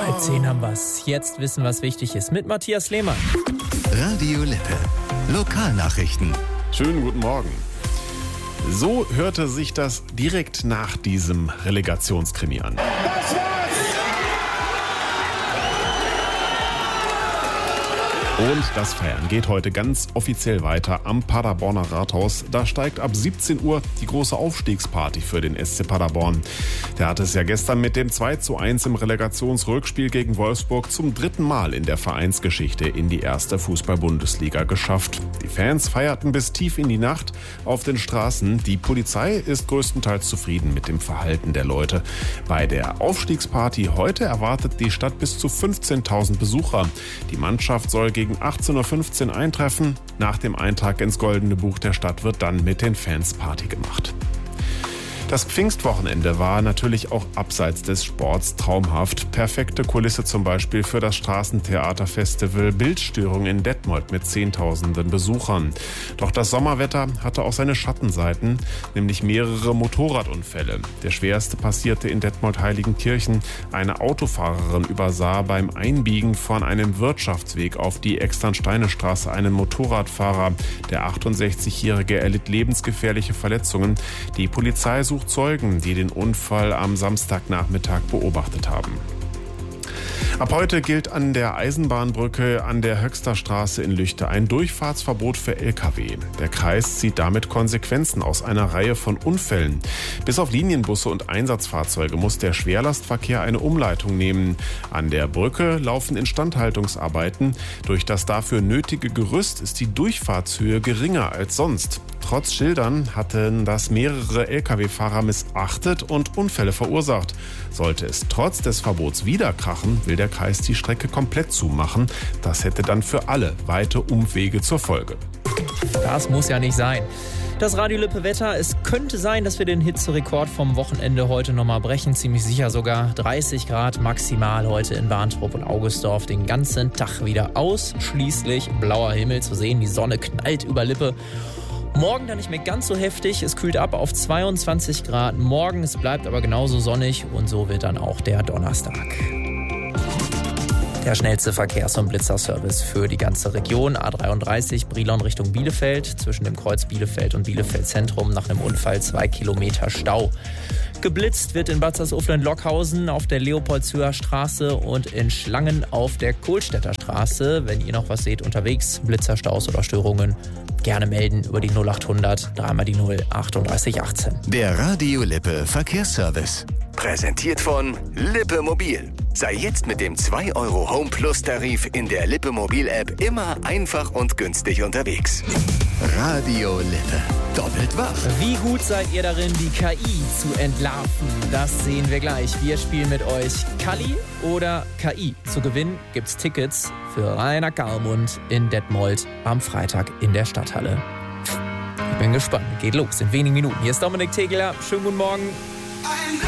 9:30 haben wir's. Jetzt wissen, was wichtig ist. Mit Matthias Lehmann. Radio Lippe. Lokalnachrichten. Schönen guten Morgen. So hörte sich das direkt nach diesem Relegationskrimi an. Und das Feiern geht heute ganz offiziell weiter am Paderborner Rathaus. Da steigt ab 17 Uhr die große Aufstiegsparty für den SC Paderborn. Der hat es ja gestern mit dem 2:1 im Relegationsrückspiel gegen Wolfsburg zum 3. Mal in der Vereinsgeschichte in die erste Fußball-Bundesliga geschafft. Die Fans feierten bis tief in die Nacht auf den Straßen. Die Polizei ist größtenteils zufrieden mit dem Verhalten der Leute. Bei der Aufstiegsparty heute erwartet die Stadt bis zu 15.000 Besucher. Die Mannschaft soll gegen 18:15 Uhr eintreffen. Nach dem Eintrag ins Goldene Buch der Stadt wird dann mit den Fans Party gemacht. Das Pfingstwochenende war natürlich auch abseits des Sports traumhaft. Perfekte Kulisse zum Beispiel für das Straßentheaterfestival Bildstörung in Detmold mit Zehntausenden Besuchern. Doch das Sommerwetter hatte auch seine Schattenseiten, nämlich mehrere Motorradunfälle. Der schwerste passierte in Detmold-Heiligenkirchen. Eine Autofahrerin übersah beim Einbiegen von einem Wirtschaftsweg auf die Externsteinestraße einen Motorradfahrer. Der 68-Jährige erlitt lebensgefährliche Verletzungen. Die Polizei sucht Zeugen, die den Unfall am Samstagnachmittag beobachtet haben. Ab heute gilt an der Eisenbahnbrücke an der Höxterstraße in Lüchte ein Durchfahrtsverbot für Lkw. Der Kreis zieht damit Konsequenzen aus einer Reihe von Unfällen. Bis auf Linienbusse und Einsatzfahrzeuge muss der Schwerlastverkehr eine Umleitung nehmen. An der Brücke laufen Instandhaltungsarbeiten. Durch das dafür nötige Gerüst ist die Durchfahrtshöhe geringer als sonst. Trotz Schildern hatten das mehrere Lkw-Fahrer missachtet und Unfälle verursacht. Sollte es trotz des Verbots wieder krachen, will der Kreis die Strecke komplett zumachen. Das hätte dann für alle weite Umwege zur Folge. Das muss ja nicht sein. Das Radio Lippe Wetter, es könnte sein, dass wir den Hitzerekord vom Wochenende heute nochmal brechen. Ziemlich sicher sogar 30 Grad maximal heute in Barntrup und Augustdorf. Den ganzen Tag wieder ausschließlich blauer Himmel zu sehen. Die Sonne knallt über Lippe. Morgen dann nicht mehr ganz so heftig, es kühlt ab auf 22 Grad morgen, es bleibt aber genauso sonnig und so wird dann auch der Donnerstag. Der schnellste Verkehrs- und Blitzerservice für die ganze Region. A33 Brilon Richtung Bielefeld, zwischen dem Kreuz Bielefeld und Bielefeld Zentrum nach einem Unfall 2 Kilometer Stau. Geblitzt wird in Bad Salzuflen-Lockhausen auf der Leopoldshöher Straße und in Schlangen auf der Kohlstädter Straße. Wenn ihr noch was seht unterwegs, Blitzerstaus oder Störungen, gerne melden über die 0800 3 die 0 38 18. Der Radio Lippe Verkehrsservice. Präsentiert von Lippe Mobil. Sei jetzt mit dem 2 € Home Plus Tarif in der Lippe Mobil App immer einfach und günstig unterwegs. Radio Lippe. Doppelt wach. Wie gut seid ihr darin, die KI zu entlarven? Das sehen wir gleich. Wir spielen mit euch Kalli oder KI. Zu gewinnen gibt's Tickets für Rainer Kallmund in Detmold am Freitag in der Stadthalle. Ich bin gespannt. Geht los in wenigen Minuten. Hier ist Dominik Tegeler. Schönen guten Morgen.